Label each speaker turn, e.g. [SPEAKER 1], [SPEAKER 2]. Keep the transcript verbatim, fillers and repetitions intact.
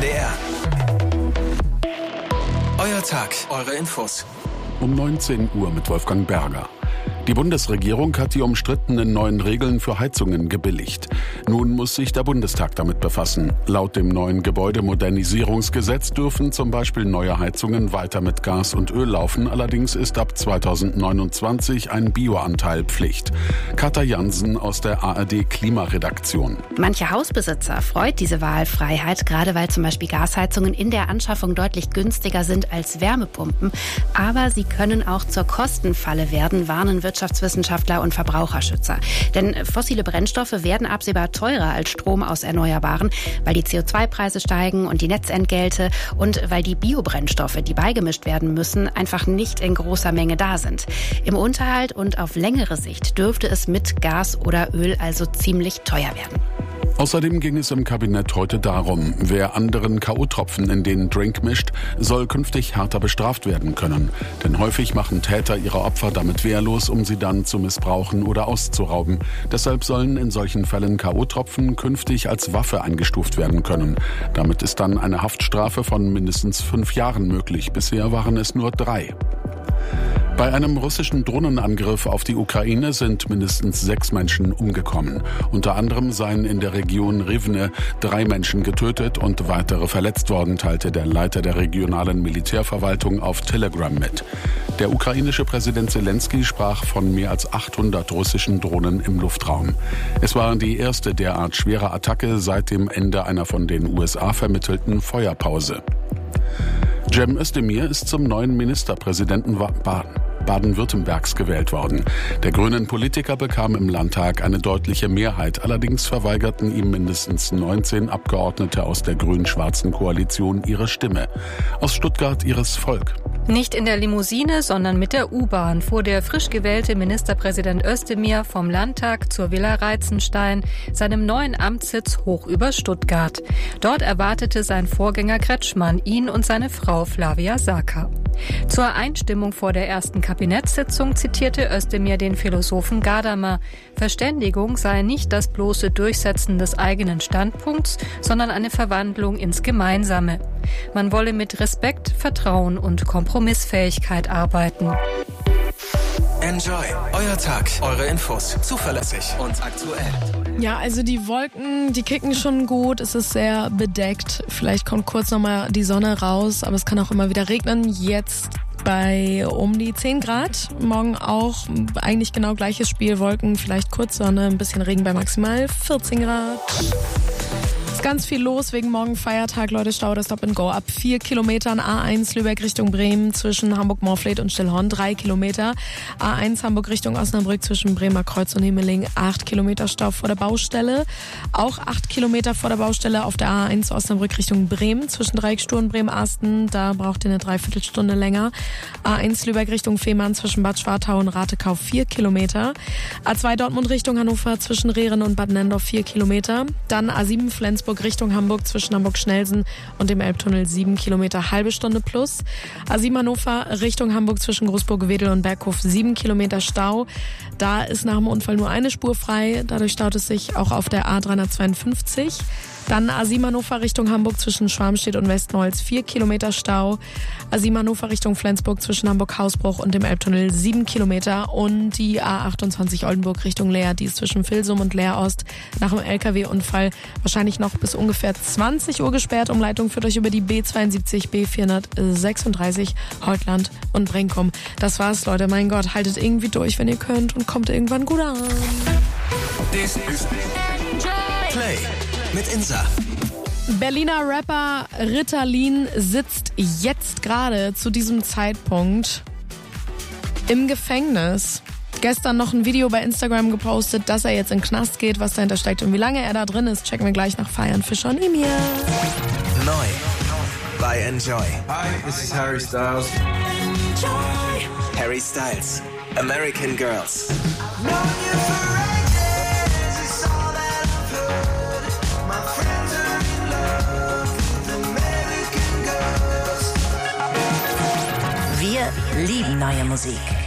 [SPEAKER 1] D R. Euer Tag, eure Infos.
[SPEAKER 2] Um neunzehn Uhr mit Wolfgang Berger. Die Bundesregierung hat die umstrittenen neuen Regeln für Heizungen gebilligt. Nun muss sich der Bundestag damit befassen. Laut dem neuen Gebäudemodernisierungsgesetz dürfen zum Beispiel neue Heizungen weiter mit Gas und Öl laufen. Allerdings ist ab zweitausendneunundzwanzig ein Bioanteil Pflicht. Katja Jansen aus der A R D Klimaredaktion.
[SPEAKER 3] Manche Hausbesitzer freut diese Wahlfreiheit, gerade weil zum Beispiel Gasheizungen in der Anschaffung deutlich günstiger sind als Wärmepumpen. Aber sie können auch zur Kostenfalle werden, warnen Wirtschaftswissenschaftler und Verbraucherschützer. Denn fossile Brennstoffe werden absehbar teurer als Strom aus Erneuerbaren, weil die C O zwei Preise steigen und die Netzentgelte und weil die Biobrennstoffe, die beigemischt werden müssen, einfach nicht in großer Menge da sind. Im Unterhalt und auf längere Sicht dürfte es mit Gas oder Öl also ziemlich teuer werden.
[SPEAKER 2] Außerdem ging es im Kabinett heute darum, wer anderen K O-Tropfen in den Drink mischt, soll künftig härter bestraft werden können. Denn häufig machen Täter ihre Opfer damit wehrlos, um sie dann zu missbrauchen oder auszurauben. Deshalb sollen in solchen Fällen K O-Tropfen künftig als Waffe eingestuft werden können. Damit ist dann eine Haftstrafe von mindestens fünf Jahren möglich. Bisher waren es nur drei. Bei einem russischen Drohnenangriff auf die Ukraine sind mindestens sechs Menschen umgekommen. Unter anderem seien in der Region Rivne drei Menschen getötet und weitere verletzt worden, teilte der Leiter der regionalen Militärverwaltung auf Telegram mit. Der ukrainische Präsident Zelensky sprach von mehr als achthundert russischen Drohnen im Luftraum. Es war die erste derart schwere Attacke seit dem Ende einer von den U S A vermittelten Feuerpause. Cem Özdemir ist zum neuen Ministerpräsidenten Baden-Württembergs gewählt worden. Der grünen Politiker bekam im Landtag eine deutliche Mehrheit. Allerdings verweigerten ihm mindestens neunzehn Abgeordnete aus der grün-schwarzen Koalition ihre Stimme. Aus Stuttgart Iris Volk.
[SPEAKER 4] Nicht in der Limousine, sondern mit der U-Bahn fuhr der frisch gewählte Ministerpräsident Özdemir vom Landtag zur Villa Reitzenstein, seinem neuen Amtssitz hoch über Stuttgart. Dort erwartete sein Vorgänger Kretschmann ihn und seine Frau Flavia Saka. Zur Einstimmung vor der ersten Kabinettssitzung zitierte Özdemir den Philosophen Gadamer. Verständigung sei nicht das bloße Durchsetzen des eigenen Standpunkts, sondern eine Verwandlung ins Gemeinsame. Man wolle mit Respekt, Vertrauen und Kompromissfähigkeit arbeiten.
[SPEAKER 1] Enjoy. Euer Tag, eure Infos. Zuverlässig und aktuell.
[SPEAKER 5] Ja, also die Wolken, die kicken schon gut. Es ist sehr bedeckt. Vielleicht kommt kurz nochmal die Sonne raus, aber es kann auch immer wieder regnen. Jetzt bei um die zehn Grad. Morgen auch eigentlich genau gleiches Spiel. Wolken, vielleicht kurz Sonne, ein bisschen Regen bei maximal vierzehn Grad. Ist ganz viel los wegen morgen Feiertag, Leute. Stau das Stop and Go ab vier Kilometern. A eins Lübeck Richtung Bremen zwischen Hamburg-Morfleet und Stillhorn drei Kilometer. A eins Hamburg Richtung Osnabrück zwischen Bremer Kreuz und Himmeling acht Kilometer Stau vor der Baustelle. Auch acht Kilometer vor der Baustelle auf der A eins Osnabrück Richtung Bremen zwischen Dreiecksstuhl und Bremen-Asten. Da braucht ihr eine Dreiviertelstunde länger. A eins Lübeck Richtung Fehmarn zwischen Bad Schwartau und Ratekau vier Kilometer. A zwei Dortmund Richtung Hannover zwischen Rehren und Bad Nendorf vier Kilometer. Dann A sieben Flensburg Richtung Hamburg zwischen Hamburg-Schnelsen und dem Elbtunnel sieben Kilometer, halbe Stunde plus. A sieben Hannover Richtung Hamburg zwischen Großburg-Wedel und Berghof sieben Kilometer Stau. Da ist nach dem Unfall nur eine Spur frei. Dadurch staut es sich auch auf der A dreihundertzweiundfünfzig. Dann A sieben Hannover Richtung Hamburg zwischen Schwarmstedt und Westnolz vier Kilometer Stau. A sieben Hannover Richtung Flensburg zwischen Hamburg-Hausbruch und dem Elbtunnel sieben Kilometer. Und die A achtundzwanzig Oldenburg Richtung Leer, die ist zwischen Vilsum und Leer Ost nach dem L K W-Unfall wahrscheinlich noch bis ungefähr zwanzig Uhr gesperrt. Umleitung führt euch über die B zweiundsiebzig, B vierhundertsechsunddreißig, Holtland und Brinkum. Das war's, Leute. Mein Gott, haltet irgendwie durch, wenn ihr könnt und kommt irgendwann gut an.
[SPEAKER 1] This is Play mit Insa.
[SPEAKER 5] Berliner Rapper Ritalin sitzt jetzt gerade zu diesem Zeitpunkt im Gefängnis. Gestern noch ein Video bei Instagram gepostet, dass er jetzt in den Knast geht. Was dahinter steckt und wie lange er da drin ist, checken wir gleich nach Feiern Fischer und Emir.
[SPEAKER 1] Neu bei Enjoy.
[SPEAKER 6] Hi, this is Harry Styles.
[SPEAKER 1] Enjoy. Harry Styles, American Girls.
[SPEAKER 7] Wir lieben neue Musik.